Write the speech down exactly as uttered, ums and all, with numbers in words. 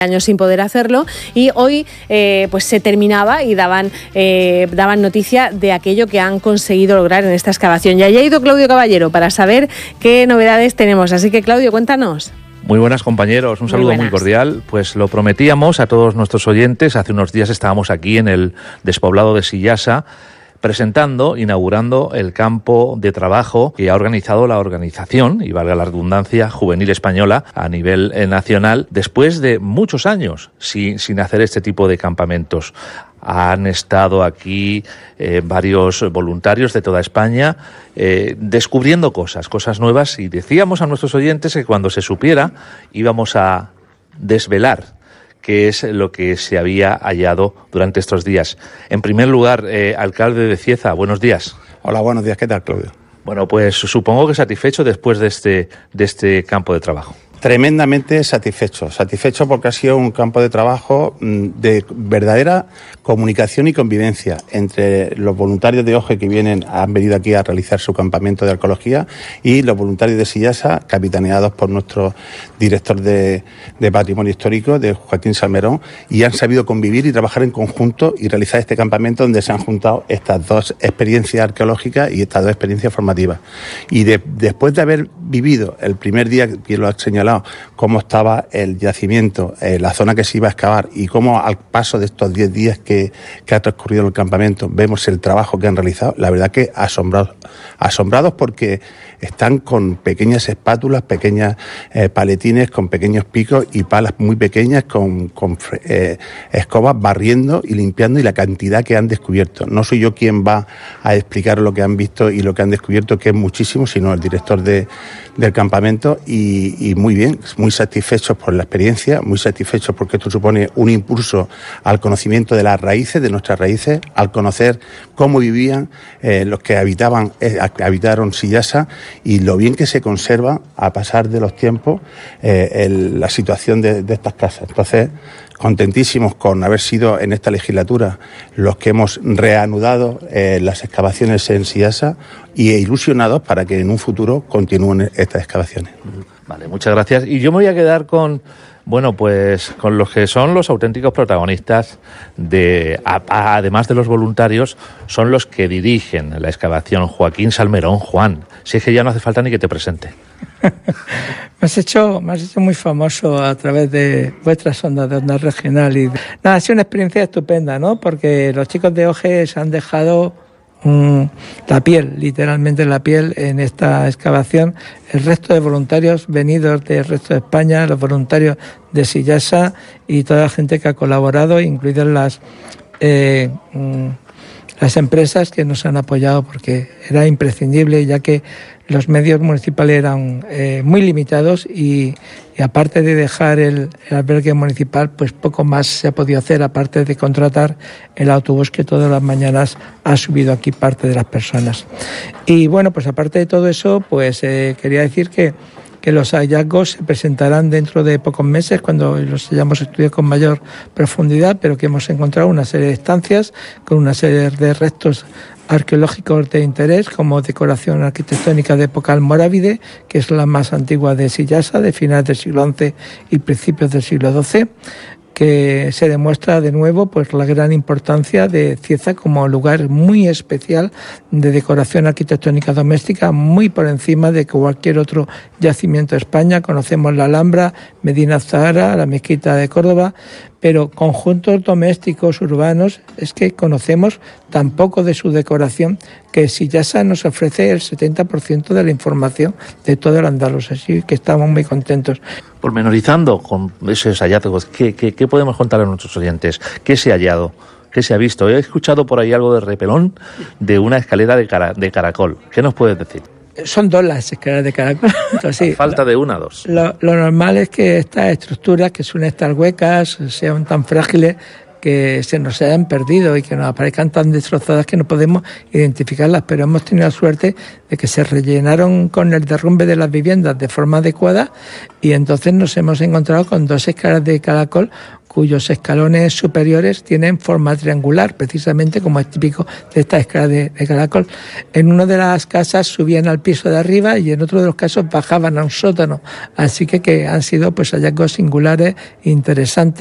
años sin poder hacerlo, y hoy eh, pues se terminaba y daban, eh, daban noticia de aquello que han conseguido lograr en esta excavación. Y allí ha ido Claudio Caballero para saber qué novedades tenemos. Así que, Claudio, cuéntanos. Muy buenas, compañeros, un saludo muy, muy cordial. Pues lo prometíamos a todos nuestros oyentes. Hace unos días estábamos aquí en el despoblado de Sillasa, presentando, inaugurando el campo de trabajo que ha organizado la organización, y valga la redundancia, juvenil española a nivel eh, nacional, después de muchos años sin, sin hacer este tipo de campamentos. Han estado aquí eh, varios voluntarios de toda España eh, descubriendo cosas, cosas nuevas, y decíamos a nuestros oyentes que cuando se supiera íbamos a desvelar qué es lo que se había hallado durante estos días. En primer lugar, eh, alcalde de Cieza, buenos días. Hola, buenos días, ¿qué tal, Claudio? Bueno, pues supongo que satisfecho después de este, de este campo de trabajo. Tremendamente satisfecho, satisfecho porque ha sido un campo de trabajo de verdadera comunicación y convivencia entre los voluntarios de O G E que vienen, han venido aquí a realizar su campamento de arqueología, y los voluntarios de Sillasa, capitaneados por nuestro director de, de Patrimonio Histórico, de Joaquín Salmerón, y han sabido convivir y trabajar en conjunto y realizar este campamento donde se han juntado estas dos experiencias arqueológicas y estas dos experiencias formativas. Y de, después de haber vivido el primer día, que lo ha señalado, cómo estaba el yacimiento, eh, la zona que se iba a excavar, y cómo al paso de estos diez días que, que ha transcurrido el campamento vemos el trabajo que han realizado, la verdad que asombrados, asombrados porque están con pequeñas espátulas, pequeñas eh, paletines, con pequeños picos y palas muy pequeñas, con, con eh, escobas barriendo y limpiando, y la cantidad que han descubierto. No soy yo quien va a explicar lo que han visto y lo que han descubierto, que es muchísimo, sino el director de, del campamento, y, y muy bien, muy satisfechos por la experiencia, muy satisfechos porque esto supone un impulso al conocimiento de las raíces, de nuestras raíces, al conocer cómo vivían eh, los que habitaban, eh, habitaron Sillasa, y lo bien que se conserva a pasar de los tiempos eh, el, la situación de, de estas casas. Entonces, contentísimos con haber sido en esta legislatura los que hemos reanudado eh, las excavaciones en Sillasa, y ilusionados para que en un futuro continúen estas excavaciones. Vale, muchas gracias. Y yo me voy a quedar con, bueno, pues con los que son los auténticos protagonistas de, a, a, además de los voluntarios, son los que dirigen la excavación. Joaquín Salmerón. Juan, si es que ya no hace falta ni que te presente. Me has hecho, me has hecho muy famoso a través de vuestras ondas de onda regional, y nada, ha sido una experiencia estupenda, ¿no? Porque los chicos de O G E se han dejado mm, la piel, literalmente la piel, en esta excavación. El resto de voluntarios venidos del resto de España, los voluntarios de Sillasa y toda la gente que ha colaborado, incluidas las eh, mm, las empresas que nos han apoyado, porque era imprescindible, ya que los medios municipales eran eh, muy limitados, y, y aparte de dejar el, el albergue municipal, pues poco más se ha podido hacer, aparte de contratar el autobús que todas las mañanas ha subido aquí parte de las personas. Y bueno, pues aparte de todo eso, pues eh, quería decir que que los hallazgos se presentarán dentro de pocos meses, cuando los hayamos estudiado con mayor profundidad, pero que hemos encontrado una serie de estancias con una serie de restos arqueológicos de interés, como decoración arquitectónica de época almorávide, que es la más antigua de Sillasa, de finales del siglo once y principios del siglo doce, que se demuestra de nuevo pues la gran importancia de Cieza como lugar muy especial de decoración arquitectónica doméstica, muy por encima de cualquier otro yacimiento de España. Conocemos la Alhambra, Medina Zahara, la Mezquita de Córdoba, pero conjuntos domésticos urbanos es que conocemos tan poco de su decoración, que Sillasa nos ofrece el setenta por ciento de la información de todo el Andalus, así que estamos muy contentos. Pormenorizando con esos hallazgos, ¿qué, qué, qué podemos contar a nuestros oyentes? ¿Qué se ha hallado? ¿Qué se ha visto? He escuchado por ahí algo de repelón de una escalera de, cara, de caracol. ¿Qué nos puedes decir? Son dos las escaleras de caracol. Sí, falta de una, dos. Lo, lo normal es que estas estructuras, que suelen estar huecas, sean tan frágiles, que se nos hayan perdido y que nos aparezcan tan destrozadas que no podemos identificarlas, pero hemos tenido la suerte de que se rellenaron con el derrumbe de las viviendas de forma adecuada, y entonces nos hemos encontrado con dos escaleras de caracol cuyos escalones superiores tienen forma triangular, precisamente como es típico de esta escala de, de caracol. En una de las casas subían al piso de arriba y en otro de los casos bajaban a un sótano. Así que, que han sido pues hallazgos singulares, interesantes.